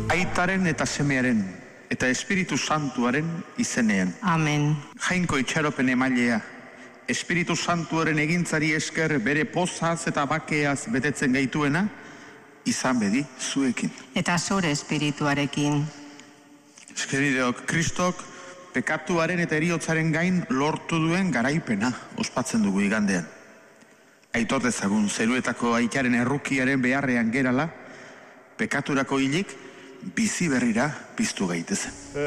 Aitaren eta semearen eta Espiritu Santuaren izenean. Amen. Jainko itxaropen emailea, Espiritu Santuaren egintzari esker bere pozaz eta bakeaz betetzen gaituena, izan bedi zuekin. Eta zure espirituarekin. Eskerideok, Kristok pekatuaren eta heriotzaren gain lortu duen garaipena ospatzen dugu igandean. Aitor dezagun zeruetako aitaren errukiaren beharrean gerala, pekaturako hilik bizi berrira piztu gaitezen.